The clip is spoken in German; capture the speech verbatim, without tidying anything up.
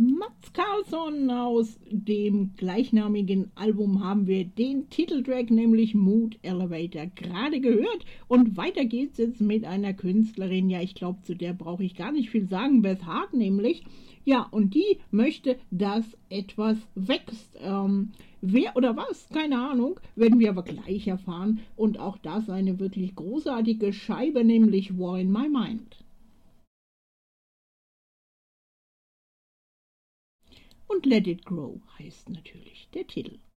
Mats Karlsson. Aus dem gleichnamigen Album haben wir den Titeltrack, nämlich Mood Elevator, gerade gehört. Und weiter geht's jetzt mit einer Künstlerin, ja, ich glaube, zu der brauche ich gar nicht viel sagen, Beth Hart nämlich. Ja, und die möchte, dass etwas wächst. Ähm, wer oder was? Keine Ahnung, werden wir aber gleich erfahren. Und auch das eine wirklich großartige Scheibe, nämlich War in My Mind. Und Let It Grow heißt natürlich der Titel.